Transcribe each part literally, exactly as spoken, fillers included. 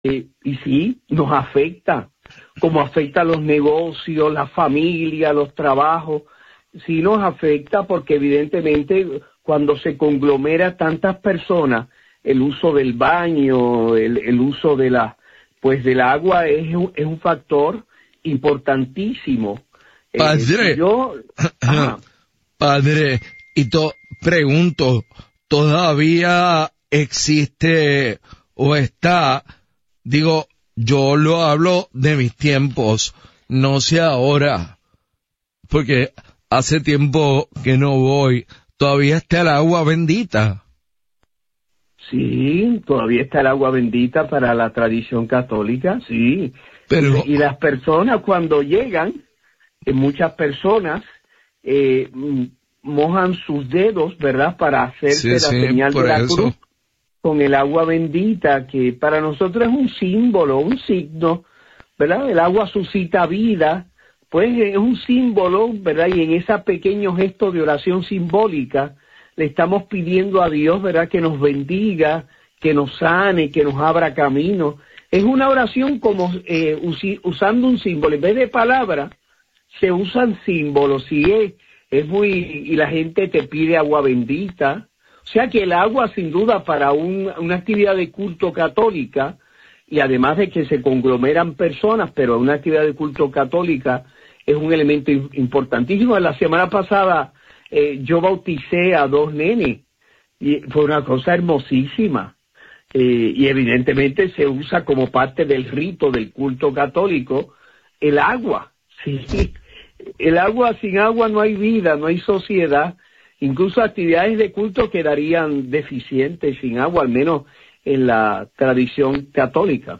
Eh, y sí, nos afecta, como afecta a los negocios, la familia, los trabajos. Sí nos afecta porque evidentemente cuando se conglomera tantas personas, el uso del baño, el, el uso de la, pues del agua es un, es un factor importantísimo. Padre, eh, yo, padre, y to, pregunto, ¿todavía existe o está, digo, yo lo hablo de mis tiempos, no sé ahora, porque hace tiempo que no voy, todavía está el agua bendita? Sí, todavía está el agua bendita para la tradición católica, sí. Pero, y, y las personas cuando llegan, eh, muchas personas eh, mojan sus dedos, ¿verdad?, para hacerse sí, la sí, señal de la eso. cruz con el agua bendita, que para nosotros es un símbolo, un signo, ¿verdad? El agua suscita vida, pues es un símbolo, ¿verdad? Y en ese pequeño gesto de oración simbólica le estamos pidiendo a Dios, ¿verdad?, que nos bendiga, que nos sane, que nos abra camino. Es una oración como eh, usi, usando un símbolo. En vez de palabras, se usan símbolos. Y es, es muy... Y la gente te pide agua bendita. O sea que el agua, sin duda, para un, una actividad de culto católica, y además de que se conglomeran personas, pero una actividad de culto católica es un elemento importantísimo. La semana pasada eh, yo bauticé a dos nenes, y fue una cosa hermosísima. Eh, y evidentemente se usa como parte del rito del culto católico el agua. Sí, el agua, sin agua no hay vida, no hay sociedad. Incluso actividades de culto quedarían deficientes sin agua, al menos en la tradición católica.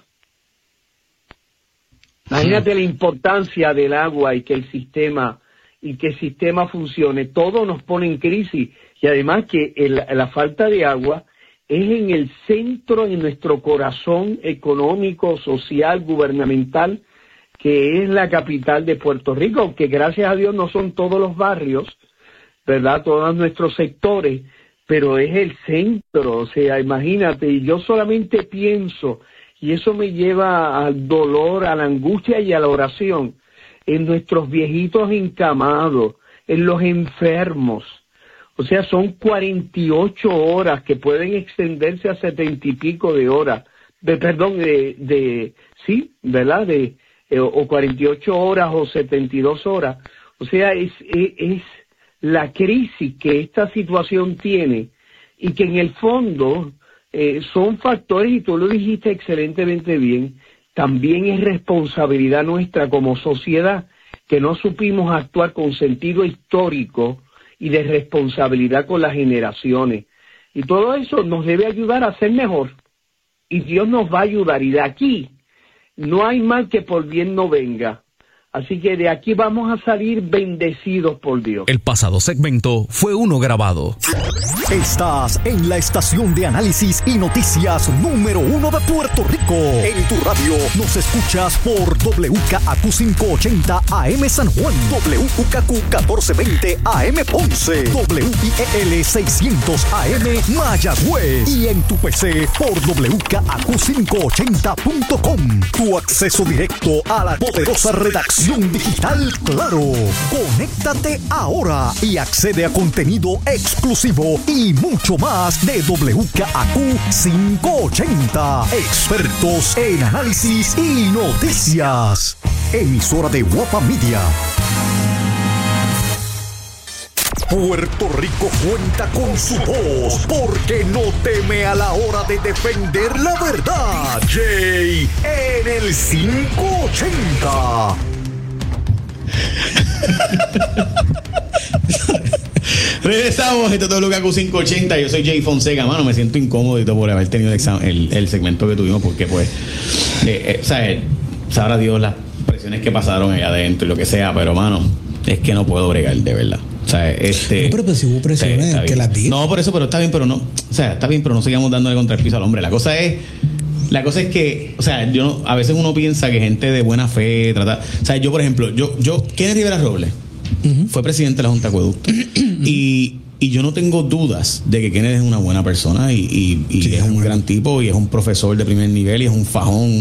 Imagínate la importancia del agua y que el sistema y que el sistema funcione. Todo nos pone en crisis, y además que el, la falta de agua es en el centro de nuestro corazón económico, social, gubernamental, que es la capital de Puerto Rico, que gracias a Dios no son todos los barrios, ¿verdad?, todos nuestros sectores, pero es el centro. O sea, imagínate, y yo solamente pienso, y eso me lleva al dolor, a la angustia y a la oración, en nuestros viejitos encamados, en los enfermos. O sea, son cuarenta y ocho horas que pueden extenderse a setenta y pico de horas, de, perdón, de, de, sí, ¿verdad?, de, eh, o cuarenta y ocho horas o setenta y dos horas. O sea, es, es, es la crisis que esta situación tiene, y que en el fondo eh, son factores, y tú lo dijiste excelentemente bien, también es responsabilidad nuestra como sociedad, que no supimos actuar con sentido histórico y de responsabilidad con las generaciones. Y todo eso nos debe ayudar a ser mejor, y Dios nos va a ayudar, y de aquí no hay mal que por bien no venga. Así que de aquí vamos a salir bendecidos por Dios. El pasado segmento fue uno grabado. Estás en la estación de análisis y noticias número uno de Puerto Rico. En tu radio nos escuchas por W K A Q quinientos ochenta A M San Juan, W K A Q catorce veinte A M Ponce, W I E L seiscientos A M Mayagüez, y en tu P C por W K A Q quinientos ochenta punto com. Tu acceso directo a la poderosa redacción digital Claro. Conéctate ahora y accede a contenido exclusivo y mucho más de W K A Q quinientos ochenta. Expertos en análisis y noticias. Emisora de Guapa Media. Puerto Rico cuenta con su voz, porque no teme a la hora de defender la verdad. Jay en el quinientos ochenta. Regresamos, esto es W K A Q quinientos ochenta. Yo soy Jay Fonseca. Mano, me siento incómodo por haber tenido el, examen, el, el segmento que tuvimos, porque pues eh, eh, ¿sabes? Sabrá Dios las presiones que pasaron allá adentro y lo que sea, pero mano, es que no puedo bregar, de verdad. O sea, este, no, pero pues si hubo presiones, eh, que las diga. No, por eso, pero está bien, pero no. O sea, está bien, pero no sigamos dándole contra el piso al hombre. La cosa es, la cosa es que, o sea, yo no, a veces uno piensa que gente de buena fe trata. O sea, yo, por ejemplo, yo, yo, Kenneth Rivera Robles uh-huh. fue presidente de la Junta de Acueducto. Uh-huh. Y Y yo no tengo dudas de que Kenneth es una buena persona y, y, y sí, es un bueno. gran tipo y es un profesor de primer nivel y es un fajón